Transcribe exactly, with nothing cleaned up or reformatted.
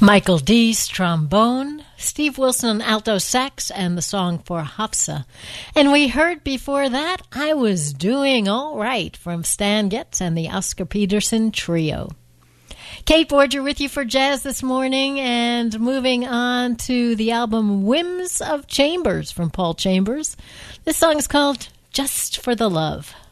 Michael Deese, trombone, Steve Wilson on alto sax, and the song for Hafsa. And we heard before that, I Was Doing All Right from Stan Getz and the Oscar Peterson Trio. Kate Borger with you for jazz this morning, and moving on to the album Whims of Chambers from Paul Chambers. This song is called Just for the Love.